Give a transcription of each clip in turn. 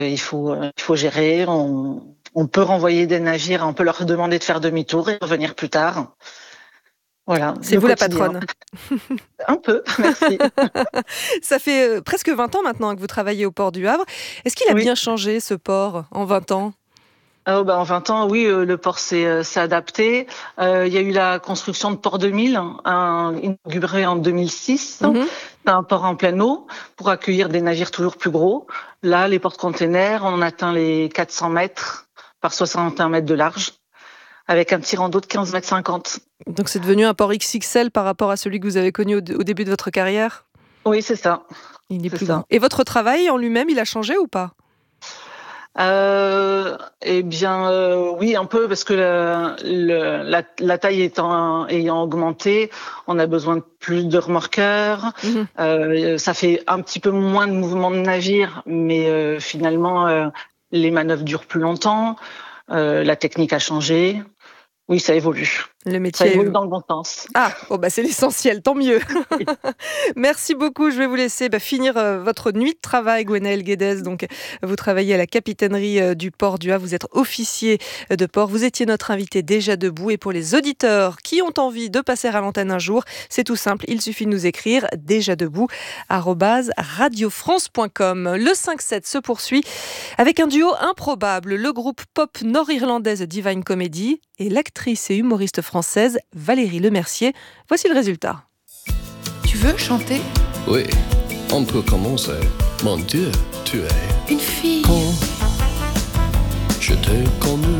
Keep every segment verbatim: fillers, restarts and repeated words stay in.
il faut, il faut gérer. On, on peut renvoyer des navires, on peut leur demander de faire demi-tour et revenir plus tard. Voilà. C'est vous quotidien. la patronne. Un peu, merci. Ça fait euh, presque vingt ans maintenant que vous travaillez au port du Havre. Est-ce qu'il a Oui. bien changé, ce port, en vingt ans ? Oh, bah, en vingt ans, oui, euh, le port s'est, euh, s'est adapté. Euh, il y a eu la construction de Port deux mille, un, inauguré en deux mille six. Mhm. C'est un port en pleine eau pour accueillir des navires toujours plus gros. Là, les porte-containers, on atteint les quatre cents mètres par soixante et un mètres de large, avec un tirant d'eau de quinze mètres cinquante. Donc c'est devenu un port X X L par rapport à celui que vous avez connu au, au début de votre carrière ? Oui, c'est ça. Il est C'est plus ça. grand. Et votre travail en lui-même, il a changé ou pas ? Euh, eh bien, euh, oui, un peu, parce que la, la, la, la taille étant ayant augmenté, on a besoin de plus de remorqueurs. Mhm. Euh, ça fait un petit peu moins de mouvements de navire, mais euh, finalement, euh, les manœuvres durent plus longtemps. Euh, la technique a changé. Oui, ça évolue. Le Ça métier. évolue dans le bon sens. Ah, bon bah c'est l'essentiel, tant mieux. Merci beaucoup. Je vais vous laisser bah, finir euh, votre nuit de travail, Gwenaëlle Guédez. Donc, vous travaillez à la capitainerie euh, du port du Havre. Vous êtes officier de port. Vous étiez notre invité déjà debout. Et pour les auditeurs qui ont envie de passer à l'antenne un jour, c'est tout simple. Il suffit de nous écrire déjà debout arobase radio france point com. Le cinq sept se poursuit avec un duo improbable. Le groupe pop nord-irlandaise Divine Comedy et l'actrice et humoriste française Valérie Lemercier. Voici le résultat. Tu veux chanter ? Oui, on peut commencer. Mon Dieu, tu es une fille. Quand je t'ai connu,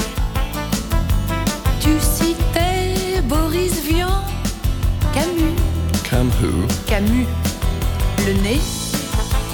Tu citais Boris Vian, Camus. Camus. Camus. Le nez,